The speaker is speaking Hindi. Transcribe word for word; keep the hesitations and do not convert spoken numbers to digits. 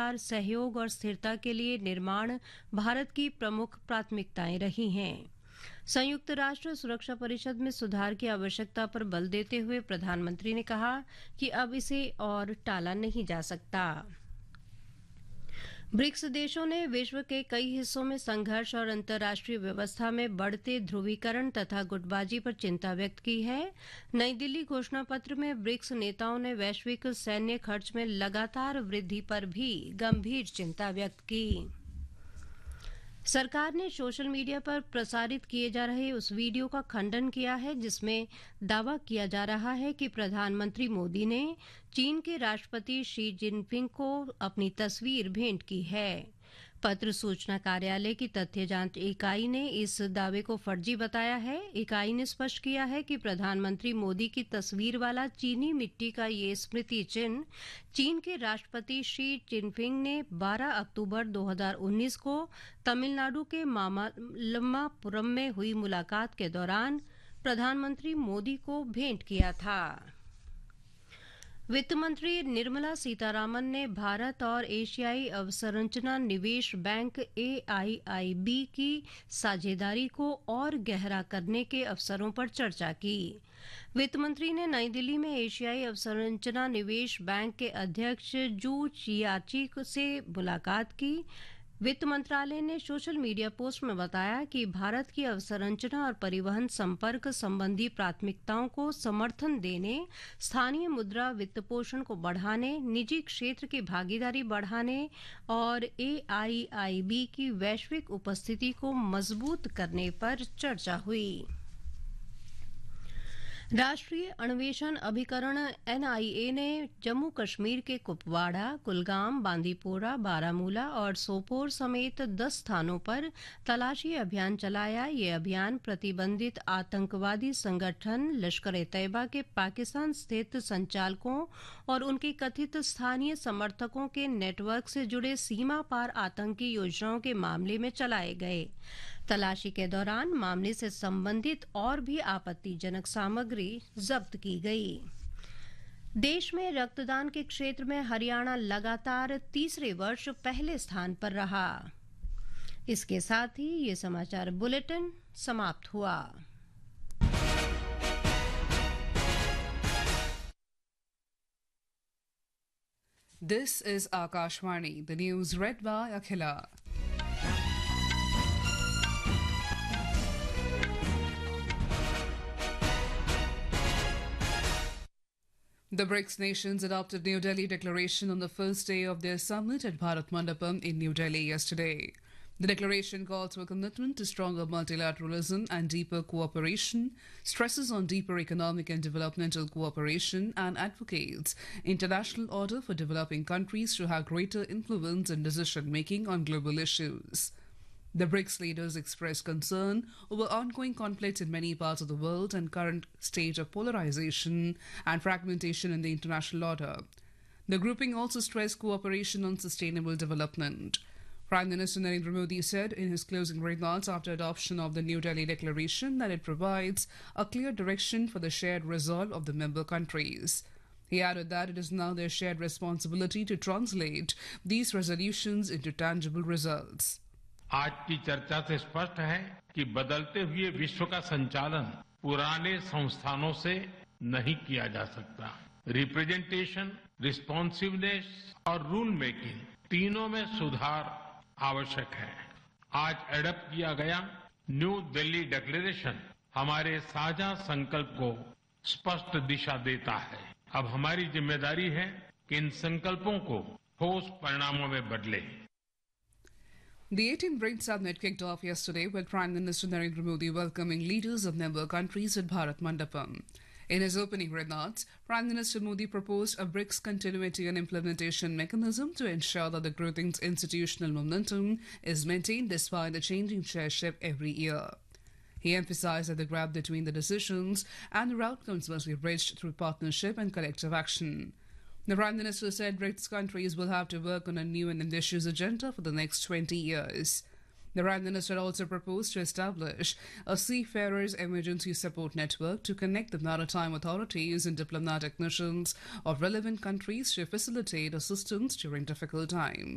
अधिकार, सहयोग और स्थिरता के लिए निर्माण भारत की प्रमुख प्राथमिकताएं रही हैं। संयुक्त राष्ट्र सुरक्षा परिषद में सुधार की आवश्यकता पर बल देते हुए प्रधानमंत्री ने कहा कि अब इसे और टाला नहीं जा सकता। ब्रिक्स देशों ने विश्व के कई हिस्सों में संघर्ष और अंतर्राष्ट्रीय व्यवस्था में बढ़ते ध्रुवीकरण तथा गुटबाजी पर चिंता व्यक्त की है। नई दिल्ली घोषणा पत्र में ब्रिक्स नेताओं ने वैश्विक सैन्य खर्च में लगातार वृद्धि पर भी गंभीर चिंता व्यक्त की। सरकार ने सोशल मीडिया पर प्रसारित किए जा रहे उस वीडियो का खंडन किया है जिसमें दावा किया जा रहा है कि प्रधानमंत्री मोदी ने चीन के राष्ट्रपति शी जिनपिंग को अपनी तस्वीर भेंट की है। पत्र सूचना कार्यालय की तथ्य जांच इकाई ने इस दावे को फर्जी बताया है। इकाई ने स्पष्ट किया है कि प्रधानमंत्री मोदी की तस्वीर वाला चीनी मिट्टी का ये स्मृति चिन्ह चीन के राष्ट्रपति शी जिनपिंग ने बारह अक्टूबर दो हज़ार उन्नीस को तमिलनाडु के मामल्लपुरम में हुई मुलाकात के दौरान प्रधानमंत्री मोदी को भेंट किया था। वित्त मंत्री निर्मला सीतारामन ने भारत और एशियाई अवसंरचना निवेश बैंक ए आई आई बी की साझेदारी को और गहरा करने के अवसरों पर चर्चा की। वित्त मंत्री ने नई दिल्ली में एशियाई अवसंरचना निवेश बैंक के अध्यक्ष जू चियाची से मुलाकात की। वित्त मंत्रालय ने सोशल मीडिया पोस्ट में बताया कि भारत की अवसंरचना और परिवहन संपर्क संबंधी प्राथमिकताओं को समर्थन देने, स्थानीय मुद्रा वित्त पोषण को बढ़ाने, निजी क्षेत्र की भागीदारी बढ़ाने और ए आई आई बी की वैश्विक उपस्थिति को मजबूत करने पर चर्चा हुई। राष्ट्रीय अन्वेषण अभिकरण एन आई ए ने जम्मू कश्मीर के कुपवाड़ा, कुलगाम, बांदीपोरा, बारामूला और सोपोर समेत दस स्थानों पर तलाशी अभियान चलाया। ये अभियान प्रतिबंधित आतंकवादी संगठन लश्कर-ए-तैयबा के पाकिस्तान स्थित संचालकों और उनके कथित स्थानीय समर्थकों के नेटवर्क से जुड़े सीमा पार आतंकी योजनाओं के मामले में चलाए गए। तलाशी के दौरान मामले से संबंधित और भी आपत्तिजनक सामग्री जब्त की गई। देश में रक्तदान के क्षेत्र में हरियाणा लगातार तीसरे वर्ष पहले स्थान पर रहा। इसके साथ ही ये समाचार बुलेटिन समाप्त हुआ। This is Akashvani, the news read by Akhila. The BRICS nations adopted New Delhi Declaration on the first day of their summit at Bharat Mandapam in New Delhi yesterday. The declaration calls for commitment to stronger multilateralism and deeper cooperation, stresses on deeper economic and developmental cooperation, and advocates international order for developing countries to have greater influence in decision-making on global issues. The BRICS leaders expressed concern over ongoing conflicts in many parts of the world and current state of polarization and fragmentation in the international order. The grouping also stressed cooperation on sustainable development. Prime Minister Narendra Modi said in his closing remarks after adoption of the New Delhi Declaration that it provides a clear direction for the shared resolve of the member countries. He added that it is now their shared responsibility to translate these resolutions into tangible results. आज की चर्चा से स्पष्ट है कि बदलते हुए विश्व का संचालन पुराने संस्थानों से नहीं किया जा सकता। रिप्रेजेंटेशन, रिस्पॉन्सिवनेस और रूल मेकिंग तीनों में सुधार आवश्यक है। आज एडप्ट किया गया न्यू दिल्ली डिक्लेरेशन हमारे साझा संकल्प को स्पष्ट दिशा देता है। अब हमारी जिम्मेदारी है कि इन संकल्पों को ठोस परिणामों में बदले। The eighteenth BRICS summit kicked off yesterday with Prime Minister Narendra Modi welcoming leaders of member countries at Bharat Mandapam. In his opening remarks, Prime Minister Modi proposed a BRICS continuity and implementation mechanism to ensure that the growing institutional momentum is maintained despite the changing chairship every year. He emphasized that the gap between the decisions and the outcomes must be bridged through partnership and collective action. The Prime Minister said BRICS countries will have to work on a new and ambitious agenda for the next twenty years. The Prime Minister also proposed to establish a seafarers emergency support network to connect the maritime authorities and diplomatic missions of relevant countries to facilitate assistance during difficult times.